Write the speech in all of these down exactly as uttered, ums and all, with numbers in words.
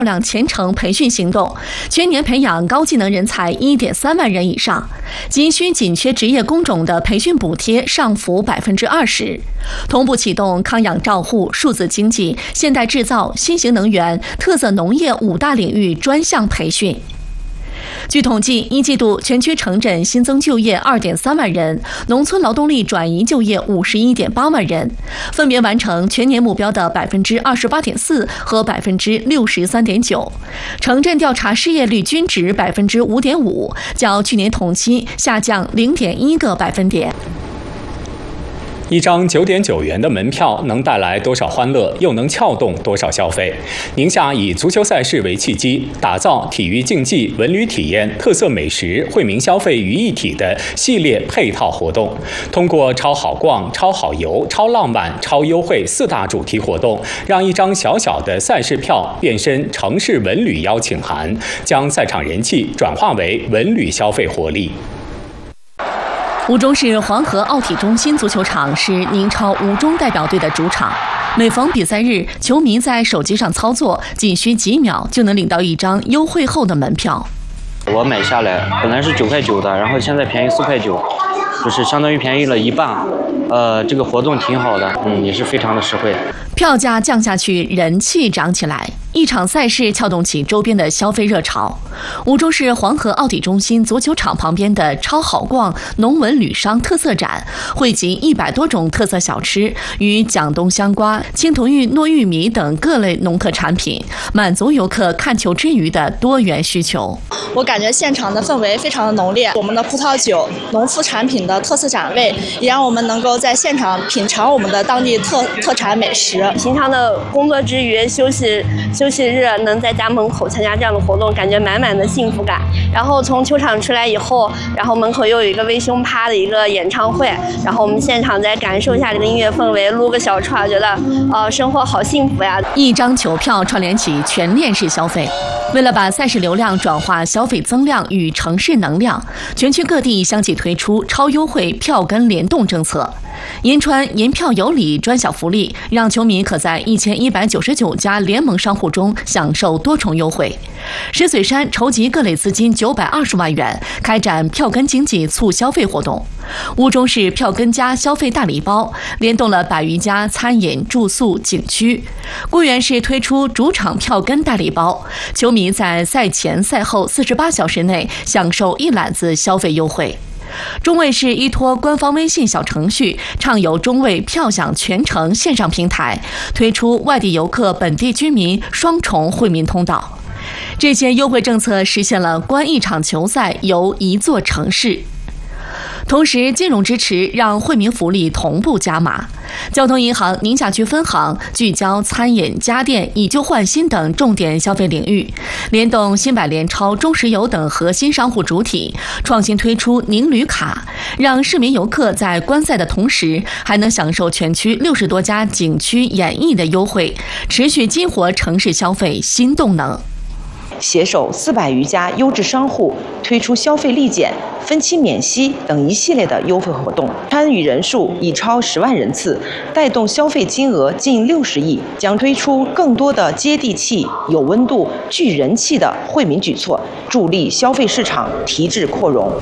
量前程培训行动，全年培养高技能人才 一点三万人以上，急需紧缺职业工种的培训补贴上浮百分之二十，同步启动康养照护、数字经济、现代制造、新型能源、特色农业五大领域专项培训。据统计，一季度全区城镇新增就业 二点三万人，农村劳动力转移就业 五十一点八万人，分别完成全年目标的 百分之二十八点四 和 百分之六十三点九。城镇调查失业率均值 百分之五点五， 较去年同期下降 零点一个百分点。 一张九点九元的门票能带来多少欢乐，又能撬动多少消费？宁夏以足球赛事为契机，打造体育竞技、文旅体验、特色美食、惠民消费于一体的系列配套活动。通过超好逛、超好游、超浪漫、超优惠四大主题活动，让一张小小的赛事票变身城市文旅邀请函，将赛场人气转化为文旅消费活力。 吴中市黄河奥体中心足球场是宁超吴中代表队的主场。每逢比赛日，球迷在手机上操作，仅需几秒就能领到一张优惠后的门票。 我买下来本来是九块九的，然后现在便宜四块九，就是相当于便宜了一半。呃，这个活动挺好的，嗯，也是非常的实惠。 票价降下去，人气涨起来，一场赛事撬动起周边的消费热潮。吴中市黄河奥体中心足球场旁边的超好逛农文旅商特色展，汇集一百多种特色小吃与蒋冬香瓜、青铜玉糯玉米等各类农特产品，满足游客看球之余的多元需求。 我感觉现场的氛围非常的浓烈，我们的葡萄酒、农副产品的特色展位，也让我们能够在现场品尝我们的当地特特产美食。 平常的工作之余、休息休息日，能在家门口参加这样的活动，感觉满满的幸福感。然后从球场出来以后，然后门口又有一个微胸趴的一个演唱会，然后我们现场再感受一下这个音乐氛围，撸个小串，觉得呃生活好幸福呀！ 一张球票串联起全链式消费。为了把赛事流量转化消费增量与城市能量，全区各地相继推出超优惠票根联动政策。银川银票有礼专享福利，让球迷可在一千一百九十九家联盟商户中享受多重优惠。石嘴山筹集各类资金九百二十万元，开展票根经济促消费活动。吴中市票根加消费大礼包联动了百余家餐饮、住宿、景区。固原市推出主场票根大礼包，球迷在赛前赛后四十八小时内享受一揽子消费优惠。中卫市依托官方微信小程序，畅游中卫票享全程线上平台，推出外地游客、本地居民双重惠民通道。这些优惠政策实现了观一场球赛游一座城市。同时，金融支持让惠民福利同步加码。交通银行宁夏区分行聚焦餐饮、家电、以旧换新等重点消费领域，联动新百联超、中石油等核心商户主体，创新推出宁旅卡，让市民游客在观赛的同时，还能享受全区六十多家景区演艺的优惠，持续激活城市消费新动能。 携手四百余家优质商户推出消费立减、分期免息等一系列的优惠活动，参与人数已超十万人次，带动消费金额近六十亿，将推出更多的接地气、有温度、具人气的惠民举措，助力消费市场提质扩容。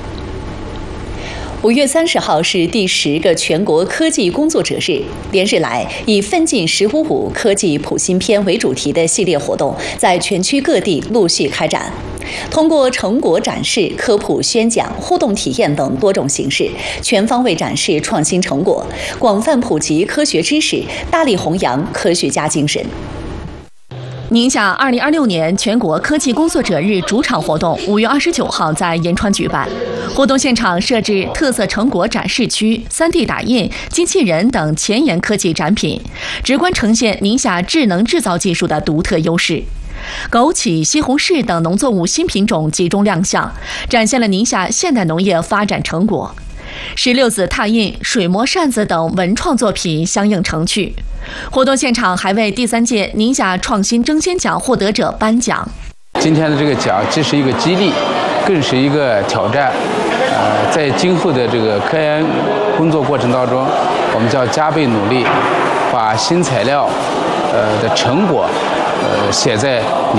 五月三十号是第十个全国科技工作者日，连日来以奋进十五五科技普新篇为主题的系列活动在全区各地陆续开展。通过成果展示、科普宣讲、互动体验等多种形式，全方位展示创新成果，广泛普及科学知识，大力弘扬科学家精神。 宁夏二零二六年全国科技工作者日主场活动五月二十九号在延川举办。活动现场设置特色成果展示区、三 D 打印、机器人等前沿科技展品，直观呈现宁夏智能制造技术的独特优势。枸杞、西红柿等农作物新品种集中亮相，展现了宁夏现代农业发展成果。石榴子拓印、水磨扇子等文创作品相应成趣。活动现场还为第三届宁夏创新争先奖获得者颁奖。 今天的这个奖既是一个激励，更是一个挑战。呃，在今后的这个科研工作过程当中，我们将加倍努力，把新材料呃的成果呃写在